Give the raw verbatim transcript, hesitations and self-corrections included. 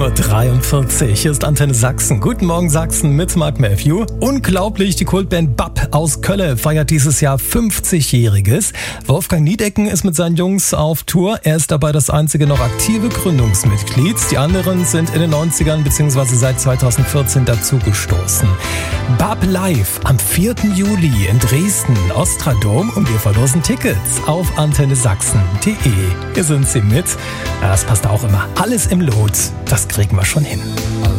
Uhr dreiundvierzig. Hier ist Antenne Sachsen. Guten Morgen Sachsen mit Mark Matthew. Unglaublich, die Kultband B A P aus Kölle feiert dieses Jahr fünfzigjähriges. Wolfgang Niedecken ist mit seinen Jungs auf Tour. Er ist dabei das einzige noch aktive Gründungsmitglied. Die anderen sind in den neunzigern bzw. seit zweitausendvierzehn dazugestoßen. B A P live am vierten Juli in Dresden, Ostradom, und wir verlosen Tickets auf antenne sachsen punkt de. Hier sind sie mit. Ja, das passt auch immer. Alles im Lot. Das kriegen wir schon hin.